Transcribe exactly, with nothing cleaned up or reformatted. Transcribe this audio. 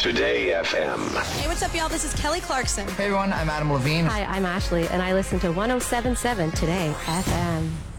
Today F M. Hey, what's up, y'all? This is Kelly Clarkson. Hey, everyone. I'm Adam Levine. Hi, I'm Ashley, and I listen to one oh seven point seven Today F M.